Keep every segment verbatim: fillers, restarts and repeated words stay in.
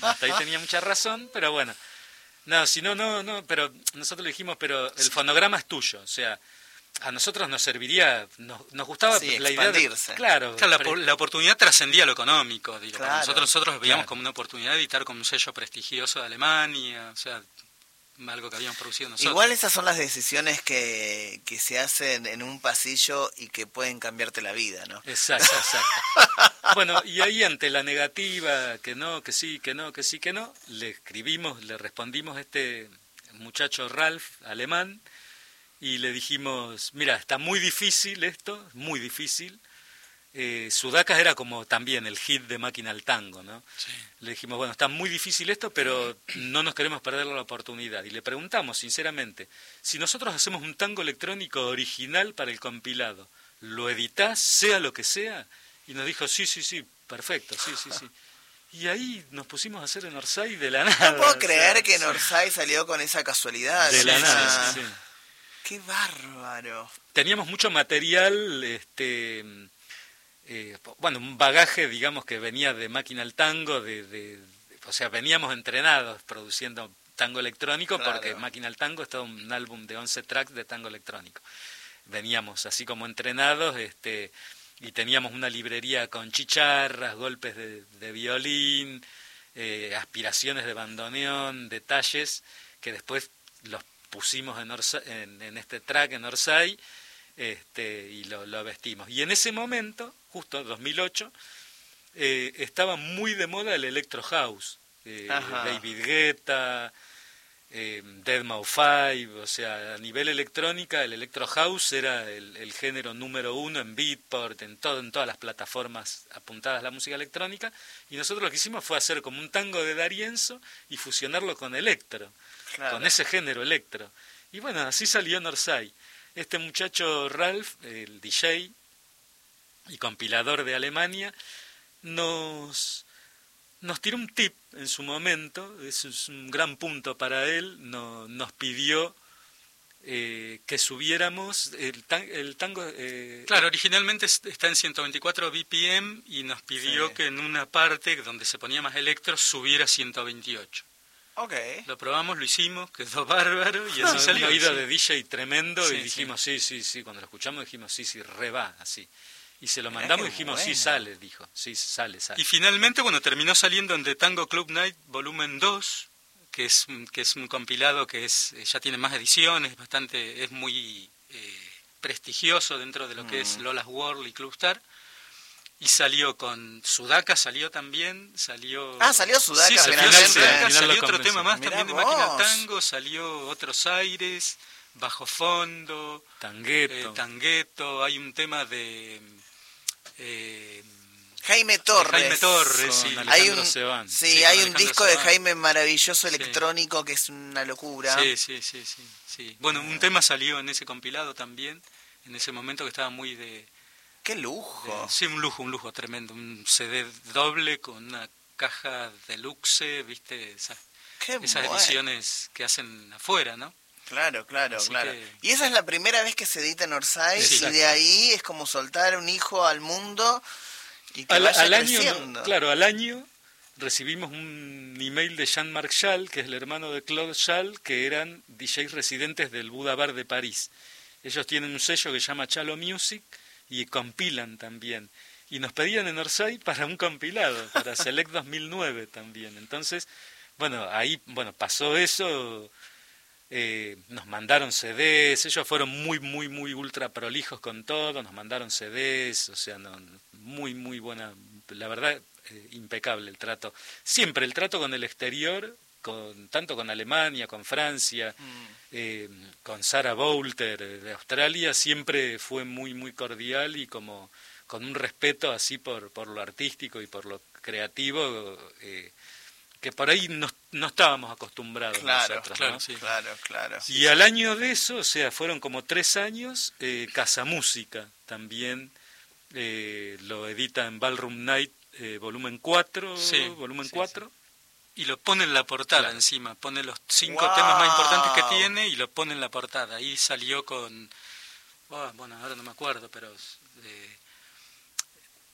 hasta ahí tenía mucha razón, pero bueno. No, si no, no, no, pero nosotros le dijimos, pero el fonograma es tuyo, o sea, a nosotros nos serviría, nos, nos gustaba sí, la idea de... Claro, claro la, pre... la oportunidad trascendía lo económico, digo, claro, nosotros nosotros veíamos claro. como una oportunidad de editar con un sello prestigioso de Alemania, o sea, algo que habíamos producido nosotros. Igual esas son las decisiones que, que se hacen en un pasillo y que pueden cambiarte la vida, ¿no? Exacto, exacto. Bueno, y ahí ante la negativa, que no, que sí, que no, que sí, que no, le escribimos, le respondimos a este muchacho Ralph, alemán, y le dijimos, mira, está muy difícil esto, muy difícil. Eh, Sudacas era como también el hit de Máquina al Tango, ¿no? Sí. Le dijimos, bueno, está muy difícil esto, pero no nos queremos perder la oportunidad. Y le preguntamos, sinceramente, si nosotros hacemos un tango electrónico original para el compilado, ¿lo editás, sea lo que sea? Y nos dijo, sí, sí, sí, perfecto, sí, sí, sí. Y ahí nos pusimos a hacer en Orsay de la nada. No puedo creer o sea, que en Orsay salió con esa casualidad. De la sí, nada, sí. sí. ¡Qué bárbaro! Teníamos mucho material, este... Eh, bueno, un bagaje, digamos, que venía de Máquina al Tango, de, de, de, o sea, veníamos entrenados produciendo tango electrónico, claro. Porque Máquina al Tango es todo un álbum de once tracks de tango electrónico. Veníamos así como entrenados, este, y teníamos una librería con chicharras, golpes de, de violín, eh, aspiraciones de bandoneón, detalles, que después los pusimos en, Orsay, en, en este track en Orsay, Este, y lo, lo vestimos. Y en ese momento, justo dos mil ocho, eh, estaba muy de moda el Electro House. Eh, David Guetta, eh, deadmau five, o sea, a nivel electrónica, el Electro House era el, el género número uno en Beatport, en, todo, en todas las plataformas apuntadas a la música electrónica, y nosotros lo que hicimos fue hacer como un tango de D'Arienzo y fusionarlo con electro, claro. Con ese género electro. Y bueno, así salió en Orsay. Este muchacho Ralph, el D J y compilador de Alemania, nos, nos tiró un tip en su momento, eso es un gran punto para él, no, nos pidió eh, que subiéramos el, tan, el tango... Eh, claro, originalmente está en ciento veinticuatro B P M y nos pidió sí. que en una parte donde se ponía más electro subiera a ciento veintiocho. Okay. Lo probamos, lo hicimos, quedó bárbaro y así salió. Una ida de D J tremendo sí, y dijimos sí. sí, sí, sí, cuando lo escuchamos dijimos sí, sí, re va, así. Y se lo mandamos y dijimos bueno. sí, sale, dijo, sí, sale, sale. Y finalmente, bueno, terminó saliendo en The Tango Club Night volumen dos, que es que es un compilado que es ya tiene más ediciones, bastante es muy eh, prestigioso dentro de lo que mm. es Lola's World y Club Star. Y salió con Sudaca, salió también, salió... Ah, salió Sudaca. Sí, salió final, Sudaca, sí, salió otro convenció. tema más Mirá también vos. de Máquina al Tango, salió Otros Aires, Bajo Fondo, Tangueto. Eh, Tangueto, hay un tema de... Eh, Jaime Torres. de Jaime Torres, sí. Hay un, Sebán. sí, sí, hay un Alejandro disco Sebán. de Jaime maravilloso Sí. electrónico que es una locura. Sí, sí, sí, sí, sí. Bueno, un tema salió en ese compilado también, en ese momento que estaba muy de... ¡Qué lujo! De, sí, un lujo, un lujo tremendo. Un C D doble con una caja deluxe, ¿viste? Esa, Qué esas bueno. ediciones que hacen afuera, ¿no? Claro, claro, Así claro. que... Y esa es la primera vez que se edita en Orsay Exacto. y de ahí es como soltar un hijo al mundo y que Al, vaya al año, creciendo. claro, al año recibimos un email de Jean-Marc Schall, que es el hermano de Claude Schall, que eran D Js residentes del Buda Bar de París. Ellos tienen un sello que se llama Chalo Music y compilan también. Y nos pedían en Orsay para un compilado, para Select dos mil nueve también. Entonces, bueno, ahí bueno pasó eso, eh, nos mandaron C Ds, ellos fueron muy, muy, muy ultra prolijos con todo, nos mandaron C Ds, o sea, no, muy, muy buena, la verdad, eh, impecable el trato. Siempre el trato con el exterior, con tanto con Alemania, con Francia, mm. eh, con Sarah Boulter de Australia, siempre fue muy muy cordial y como con un respeto así por por lo artístico y por lo creativo, eh, que por ahí no, no estábamos acostumbrados claro, nosotros, claro, ¿no? sí. claro, claro. Y sí, al sí. año de eso, o sea, fueron como tres años, eh, Casa Música también eh, lo edita en Ballroom Night, eh, volumen cuatro, sí, volumen sí, cuatro. Sí. Y lo pone en la portada claro. encima, pone los cinco wow. temas más importantes que tiene y lo pone en la portada. Ahí salió con, oh, bueno, ahora no me acuerdo, pero eh,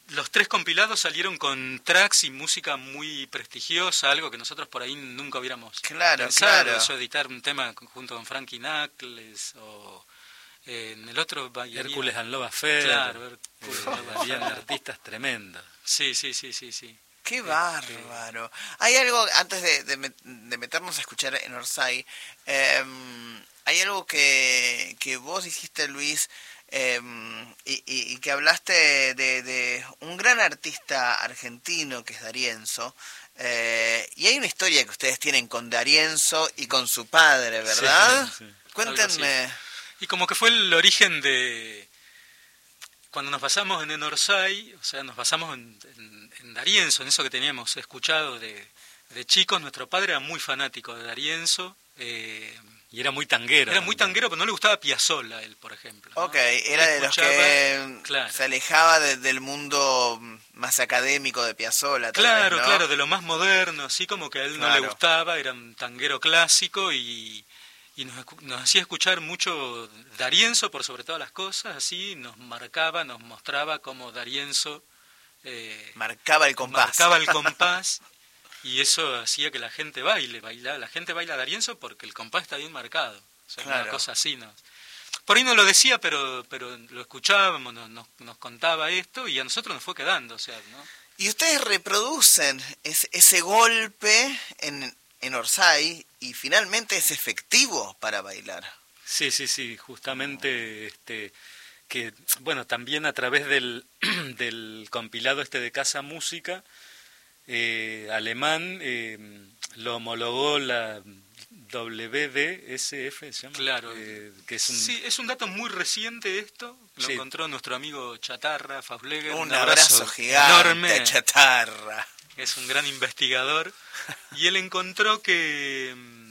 los tres compilados salieron con tracks y música muy prestigiosa, algo que nosotros por ahí nunca hubiéramos claro, pensado. claro. Eso, editar un tema junto con Frankie Knuckles o eh, en el otro... Hércules and Love Affair. Claro, Hércules eh, habían artistas tremendos. Sí, sí, sí, sí, sí. ¡Qué bárbaro! Hay algo, antes de, de, de meternos a escuchar en Orsay, eh, hay algo que, que vos dijiste, Luis, eh, y, y, y que hablaste de, de un gran artista argentino que es D'Arienzo, eh, y hay una historia que ustedes tienen con D'Arienzo y con su padre, ¿verdad? Sí, sí. Cuéntenme. Y como que fue el origen de... Cuando nos basamos en Enorsay, o sea, nos basamos en, en, en D'Arienzo, en eso que teníamos escuchado de, de chicos. Nuestro padre era muy fanático de D'Arienzo. Eh, y era muy tanguero. Era muy tanguero, pero no le gustaba Piazzolla, él, por ejemplo, ¿no? Ok, era de los que claro. se alejaba de, del mundo más académico de Piazzolla. Tal claro, vez, ¿no? claro, de lo más moderno, así como que a él claro. no le gustaba, era un tanguero clásico y... y nos, nos hacía escuchar mucho D'Arienzo por sobre todas las cosas, así nos marcaba, nos mostraba cómo D'Arienzo eh, marcaba el compás. Marcaba el compás y eso hacía que la gente baile, baila, la gente baila D'Arienzo porque el compás está bien marcado, o sea, claro. Una cosa así, ¿no? Por ahí no lo decía, pero pero lo escuchábamos, nos, nos, nos contaba esto y a nosotros nos fue quedando, o sea, ¿no? Y ustedes reproducen ese, ese golpe en en Orsay y finalmente es efectivo para bailar. Sí, sí, sí, justamente este que bueno, también a través del del compilado este de Casa Música eh, alemán eh, lo homologó la W D S F, ¿se llama? Claro. Eh, que es un... Sí, es un dato muy reciente esto. Lo sí. encontró nuestro amigo Chatarra, Fausleger. Un, un abrazo, abrazo gigante enorme. Chatarra. Es un gran investigador. Y él encontró que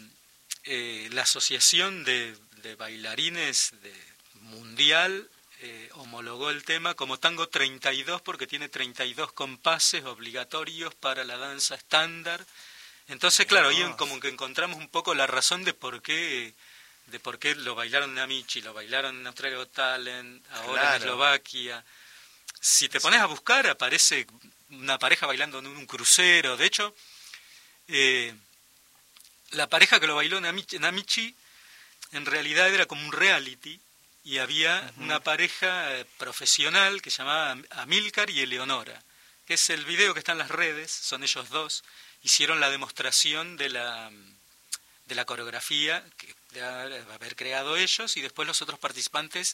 eh, la asociación de, de bailarines de mundial eh, homologó el tema como tango treinta y dos porque tiene treinta y dos compases obligatorios para la danza estándar. Entonces, claro, ahí como que encontramos un poco la razón de por qué de por qué lo bailaron en Amici, lo bailaron en Australia Got Talent, ahora claro. en Eslovaquia. Si te pones a buscar, aparece una pareja bailando en un crucero. De hecho, eh, la pareja que lo bailó en Amici, en Amici en realidad era como un reality y había uh-huh. una pareja eh, profesional que se llamaba Amílcar y Eleonora, que es el video que está en las redes, son ellos dos. Hicieron la demostración de la de la coreografía que de haber creado ellos y después los otros participantes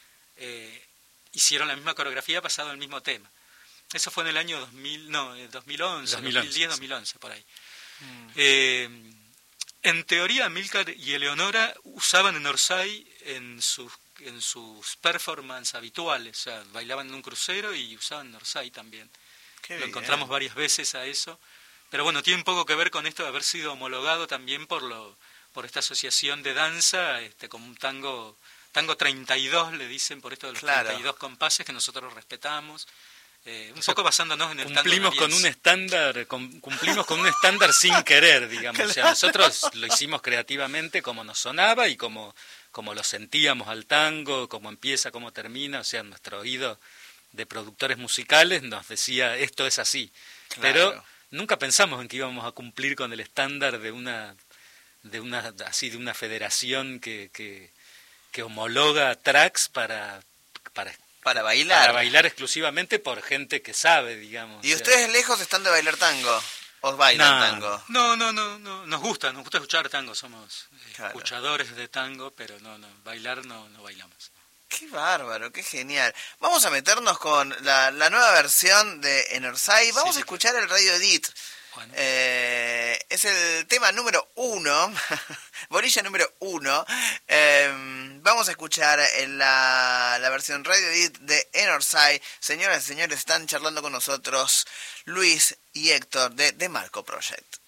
eh, hicieron la misma coreografía basado en el mismo tema. Eso fue en el año dos mil, no, dos mil once, dos mil diez, dos mil once, por ahí. Mm. Eh, en teoría, Amílcar y Eleonora usaban en Orsay en sus en sus performances habituales, o sea, bailaban en un crucero y usaban en Orsay también. Qué Lo bien. Encontramos varias veces a eso. Pero bueno, tiene un poco que ver con esto de haber sido homologado también por lo por esta asociación de danza, este como un tango tango treinta y dos, le dicen, por esto de los claro. treinta y dos compases que nosotros respetamos, eh, un o sea, poco basándonos en el cumplimos tango. Con un estándar, con, cumplimos con un estándar sin querer, digamos. Claro. O sea, nosotros lo hicimos creativamente como nos sonaba y como, como lo sentíamos al tango, cómo empieza, cómo termina, o sea, nuestro oído de productores musicales nos decía, esto es así. Claro. Pero nunca pensamos en que íbamos a cumplir con el estándar de una de una así de una federación que, que, que homologa tracks para para para bailar para bailar exclusivamente por gente que sabe, digamos. ¿Y ustedes sea, lejos están de bailar tango? ¿Os bailan no, tango? No, no, no, no, nos gusta, nos gusta escuchar tango, somos claro. escuchadores de tango, pero no, no, bailar no, no bailamos. Qué bárbaro, qué genial. Vamos a meternos con la, la nueva versión de En Orsay. Vamos sí, a escuchar claro. el Radio Edit. Bueno. Eh, es el tema número uno, bolilla número uno. Eh, vamos a escuchar en la, la versión Radio Edit de En Orsay. Señoras y señores, están charlando con nosotros Luis y Héctor de The Marco Project.